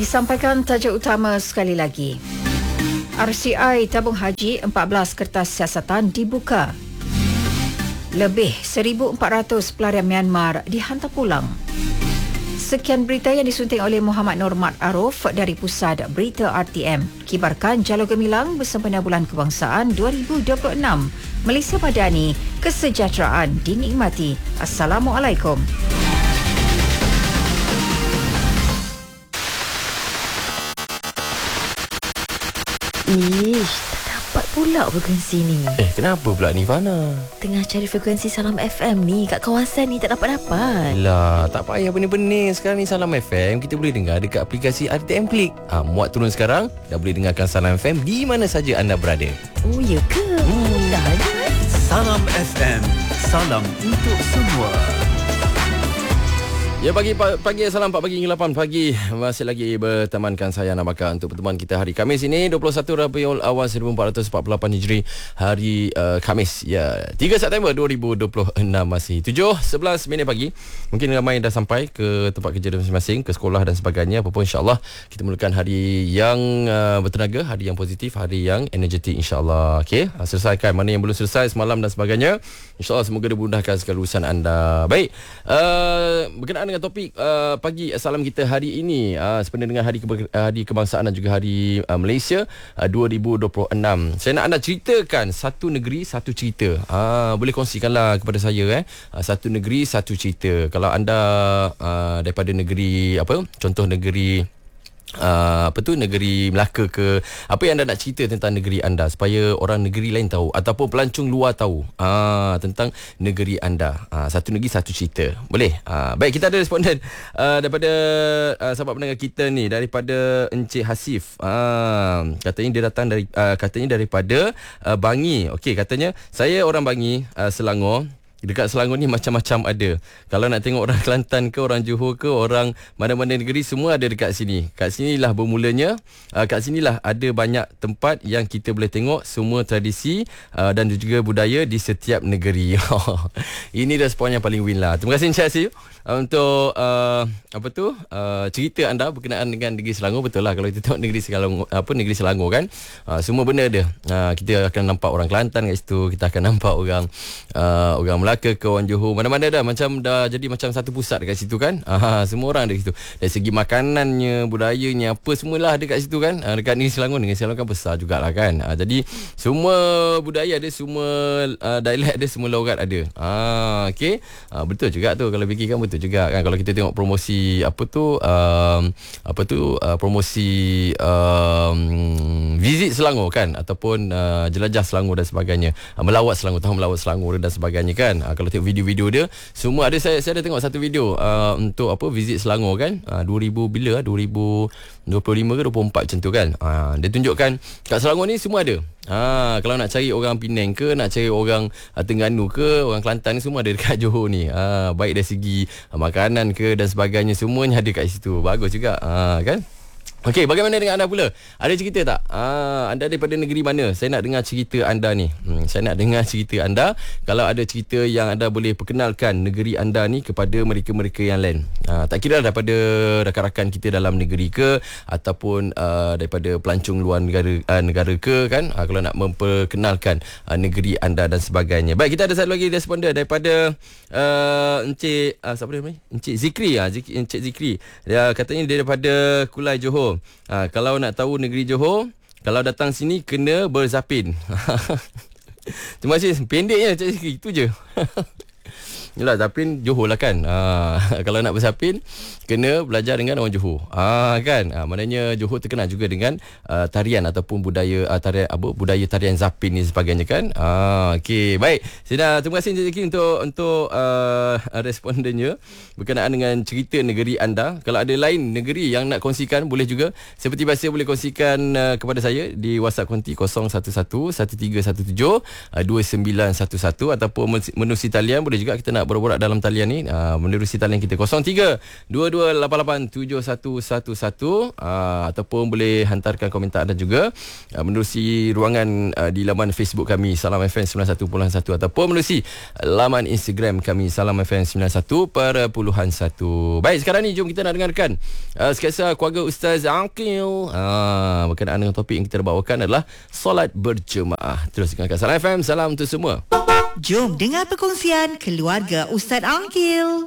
Disampaikan tajuk utama sekali lagi. RCI tabung haji 14 kertas siasatan dibuka. Lebih 1,400 pelarian Myanmar dihantar pulang. Sekian berita yang disunting oleh Muhammad Nurmat Aruf dari Pusat Berita RTM. Kibarkan Jalur Gemilang bersempena Bulan Kebangsaan 2026. Malaysia Madani, kesejahteraan dinikmati. Assalamualaikum. Ish, tak dapat pula frekuensi ni. Kenapa pula ni Fana? Tengah cari frekuensi Salam FM ni kat kawasan ni tak dapat-dapat. Lah, tak payah benih-benih. Sekarang ni Salam FM kita boleh dengar dekat aplikasi RTM Klik. Muat turun sekarang, dah boleh dengarkan Salam FM di mana saja anda berada. Oh, ya ke? Dah ada. Salam FM. Salam untuk semua. Ya, pagi salam 4 pagi hingga 8 pagi. Masih lagi bertemankan saya Nabaka untuk pertemuan kita hari Khamis ini 21 Rabiul Awal 1448 Hijri, hari Khamis. Ya, 3 September 2026, masih 7:11 minit pagi. Mungkin ramai dah sampai ke tempat kerja masing-masing, ke sekolah dan sebagainya. Apapun, insya-Allah kita mulakan hari yang bertenaga, hari yang positif, hari yang energetik, insya-Allah. Okey, selesaikan mana yang belum selesai semalam dan sebagainya. Insya-Allah semoga dimudahkan segala urusan anda. Baik, berkenaan dengan topik pagi salam kita hari ini, sebenarnya dengan hari kebangsaan dan juga hari Malaysia 2026. Saya nak anda ceritakan satu negeri satu cerita. Boleh kongsikanlah kepada saya satu negeri satu cerita. Kalau anda daripada negeri apa, contoh negeri negeri Melaka ke, apa yang anda nak cerita tentang negeri anda supaya orang negeri lain tahu ataupun pelancong luar tahu tentang negeri anda. Satu negeri satu cerita. Boleh? Baik, kita ada responden daripada sahabat pendengar kita ni, daripada Encik Hasif. Katanya dia datang dari daripada Bangi. Okey, katanya saya orang Bangi, Selangor. Dekat Selangor ni macam-macam ada. Kalau nak tengok orang Kelantan ke, orang Johor ke, orang mana-mana negeri, semua ada dekat sini. Kat sinilah bermulanya. Kat sinilah ada banyak tempat yang kita boleh tengok semua tradisi dan juga budaya di setiap negeri. Ini respon yang paling win lah. Terima kasih Encik Asif untuk cerita anda berkenaan dengan negeri Selangor. Betul lah, kalau kita tengok negeri Selangor kan, semua benda ada. Kita akan nampak orang Kelantan kat situ, kita akan nampak orang Melaka ke, orang Johor, mana-mana dah macam dah jadi macam satu pusat dekat situ kan. Semua orang ada kat situ. Dari segi makanannya, budayanya, apa semualah ada kat situ kan. Dekat negeri Selangor kan besar jugalah kan. Jadi semua budaya ada, semua dialek ada, semua logat ada. Okey. Betul juga tu kalau fikirkan, betul juga kan. Kalau kita tengok promosi promosi visit Selangor kan, ataupun jelajah Selangor dan sebagainya, melawat Selangor, tahun melawat Selangor dan sebagainya kan. Kalau tengok video-video dia semua ada. Saya ada tengok satu video untuk visit Selangor kan, 2025 ke 24 macam tu kan. Dia tunjukkan kat Selangor ni semua ada. Kalau nak cari orang Penang ke, nak cari orang Terengganu ke, orang Kelantan ni, semua ada dekat Johor ni. Baik dari segi makanan ke dan sebagainya, semuanya ada kat situ. Bagus juga kan. Okey, bagaimana dengan anda pula? Ada cerita tak? Anda daripada negeri mana? Saya nak dengar cerita anda ni. Saya nak dengar cerita anda. Kalau ada cerita yang anda boleh perkenalkan negeri anda ni kepada mereka-mereka yang lain. Tak kira daripada rakan-rakan kita dalam negeri ke, ataupun daripada pelancong luar negara ke kan. Kalau nak memperkenalkan negeri anda dan sebagainya. Baik, kita ada satu lagi responden daripada Encik siapa dia ni? Encik Zikri. Encik Zikri. Dia katanya dia daripada Kulai, Johor. Kalau nak tahu negeri Johor, kalau datang sini kena berzapin. Terima kasih. Pendeknya Encik Zikri, itu je. Yalah, Zapin Johor lah kan. Kalau nak bersapin, kena belajar dengan orang Johor. Kan. Maknanya Johor terkenal juga dengan tarian ataupun budaya budaya tarian Zapin ni sebagainya kan. Okey, baik. Terima kasih Encik Zaki untuk respondennya berkenaan dengan cerita negeri anda. Kalau ada lain negeri yang nak kongsikan, boleh juga. Seperti biasa boleh kongsikan kepada saya di WhatsApp konti 011 1317 2911 ataupun menerusi talian. Boleh juga kita nak nak borak-borak dalam talian ni, menerusi talian kita 03-2288-7111, ataupun boleh hantarkan komentar anda juga menerusi ruangan di laman Facebook kami Salam FM 91.1, ataupun menerusi laman Instagram kami Salam FM 91.1. Baik, sekarang ni jom kita nak dengarkan sketsa keluarga Ustaz Aqil berkenaan dengan topik yang kita bawakan adalah solat berjemaah. Terus dengarkan Salam FM, salam untuk semua. Jom dengar perkongsian keluarga Ustaz Aqil.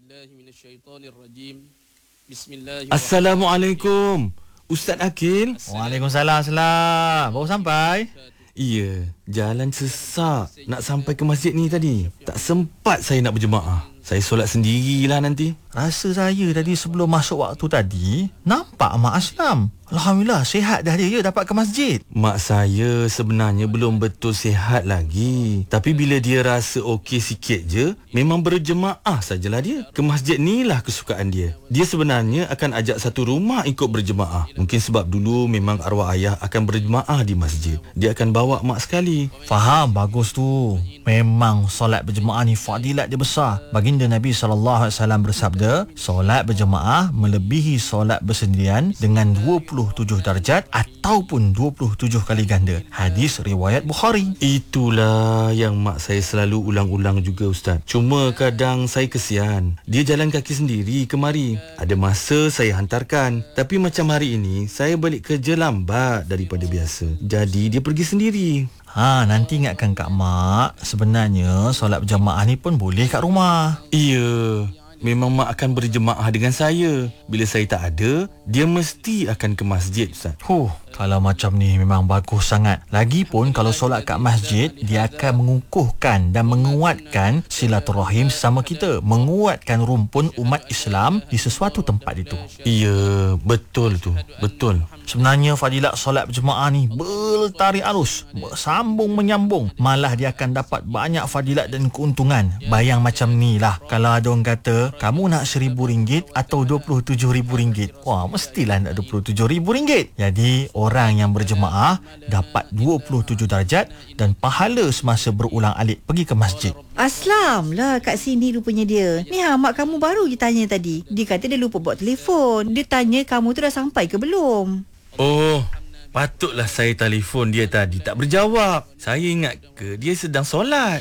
Assalamualaikum Ustaz Aqil. Waalaikumsalam. Baru sampai? Ya, jalan sesak nak sampai ke masjid ni tadi. Tak sempat saya nak berjemaah. Saya solat sendirilah nanti. Rasa saya tadi sebelum masuk waktu tadi nampak Mak Aslam. Alhamdulillah sihat dah dia dapat ke masjid. Mak saya sebenarnya belum betul sihat lagi. Tapi bila dia rasa okey sikit je, memang berjemaah sajalah dia. Ke masjid ni lah kesukaan dia. Dia sebenarnya akan ajak satu rumah ikut berjemaah. Mungkin sebab dulu memang arwah ayah akan berjemaah di masjid. Dia akan bawa mak sekali. Faham, bagus tu. Memang solat berjemaah ni fadilat dia besar. Baginda Nabi SAW bersabda, solat berjemaah melebihi solat bersendirian dengan 27 darjat ataupun 27 kali ganda. Hadis riwayat Bukhari. Itulah yang mak saya selalu ulang-ulang juga Ustaz. Cuma kadang saya kesian. Dia jalan kaki sendiri kemari. Ada masa saya hantarkan. Tapi macam hari ini saya balik kerja lambat daripada biasa. Jadi dia pergi sendiri. Nanti ingatkan Kak Mak, sebenarnya solat berjemaah ni pun boleh kat rumah. Ya, memang mak akan berjemaah dengan saya. Bila saya tak ada, dia mesti akan ke masjid Ustaz. Kalau macam ni memang bagus sangat. Lagipun kalau solat kat masjid, dia akan mengukuhkan dan menguatkan silaturahim sesama kita, menguatkan rumpun umat Islam di sesuatu tempat itu. Ya, betul tu. Betul. Sebenarnya fadilat solat berjemaah ni bertarik arus, bersambung menyambung. Malah dia akan dapat banyak fadilat dan keuntungan. Bayang macam ni lah, kalau ada orang kata kamu nak RM1,000 atau RM27,000, wah mestilah nak RM27,000. Jadi orang yang berjemaah dapat 27 darjat dan pahala semasa berulang alik pergi ke masjid. Aslam lah kat sini rupanya dia. Ni mak kamu baru je tanya tadi. Dia kata dia lupa bawa telefon. Dia tanya kamu tu dah sampai ke belum. Oh, patutlah saya telefon dia tadi tak berjawab. Saya ingat ke dia sedang solat.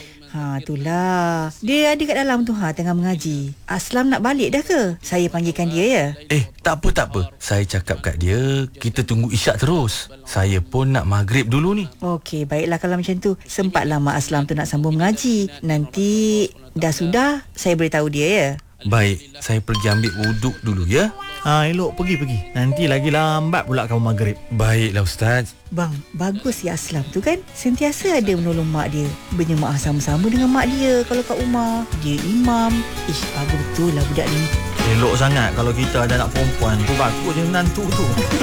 Itulah. Dia ada kat dalam tu tengah mengaji. Aslam nak balik dah ke? Saya panggilkan dia ya. Tak apa. Saya cakap kat dia, kita tunggu isyak terus. Saya pun nak maghrib dulu ni. Okey, baiklah kalau macam tu. Sempatlah Mak Aslam tu nak sambung mengaji. Nanti dah sudah, saya beritahu dia ya. Baik, saya pergi ambil wuduk dulu ya. Elok pergi. Nanti lagi lambat pula kamu maghrib. Baiklah Ustaz. Bang, bagus si Aslam tu kan. Sentiasa ada menolong mak dia. Berjemaah sama-sama dengan mak dia kalau kat rumah. Dia imam. Bagus betul lah budak ni. Elok sangat kalau kita ada anak perempuan tu. Bagus je menantu tu.